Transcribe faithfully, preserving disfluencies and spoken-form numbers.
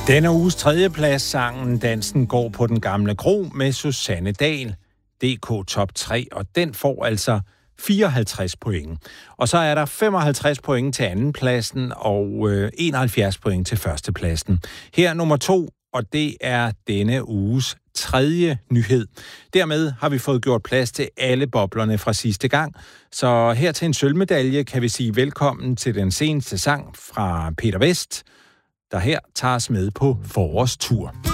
Denne uges tredjepladssangen Dansen går på den gamle kro med Susanne Dahl, D K Top tre, og den får altså fireoghalvtreds point. Og så er der femoghalvtreds point til andenpladsen og øh, enoghalvfjerds point til førstepladsen. Her er nummer to, og det er denne uges tredje nyhed. Dermed har vi fået gjort plads til alle boblerne fra sidste gang. Så her til en sølvmedalje kan vi sige velkommen til den seneste sang fra Peter Vest, der her tager os med på forårstur.